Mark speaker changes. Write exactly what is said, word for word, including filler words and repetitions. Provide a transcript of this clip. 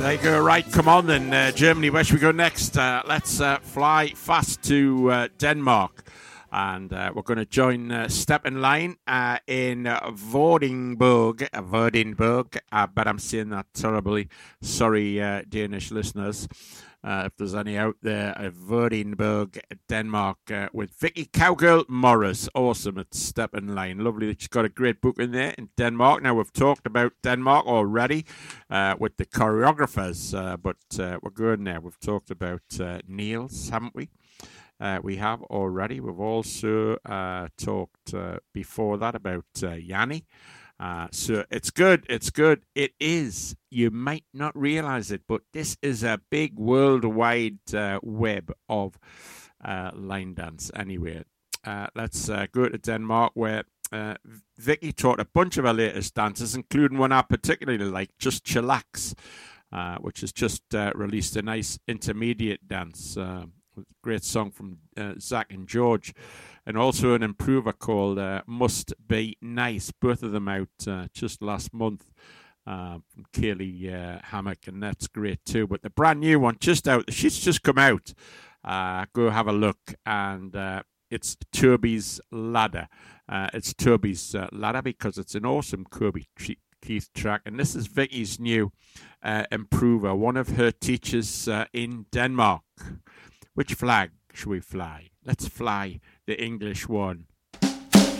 Speaker 1: There you go. Right, come on then, uh, Germany. Where should we go next? Uh, let's uh, fly fast to uh, Denmark. And uh, we're going to join uh, Step in Line uh, in uh, Vordingborg. Uh, Vordingborg. Uh, but I'm saying that terribly. Sorry, uh, Danish listeners. Uh, if there's any out there, uh, Vordingborg, Denmark, uh, with Vicky Cowgirl Morris. Awesome at Step in Line. Lovely that she's got a great book in there in Denmark. Now, we've talked about Denmark already uh, with the choreographers, uh, but uh, we're going there. We've talked about uh, Niels, haven't we? Uh, we have already. We've also uh, talked uh, before that about uh, Yanni. Uh, so it's good. It's good. It is. You might not realize it, but this is a big worldwide uh, web of uh, line dance. Anyway, uh, let's uh, go to Denmark, where uh, Vicky taught a bunch of her latest dances, including one I particularly like, Just Chillax, uh, which has just uh, released a nice intermediate dance. Uh, Great song from uh, Zach and George, and also an improver called uh, Must Be Nice. Both of them out uh, just last month uh, from Kaylee uh, Hammock, and that's great too. But the brand new one just out, she's just come out. Uh, go have a look, and uh, it's Toby's Ladder. Uh, it's Toby's uh, Ladder because it's an awesome Kobe Keith track, and this is Vicky's new uh, improver, one of her teachers uh, in Denmark. Which flag should we fly? Let's fly the English one.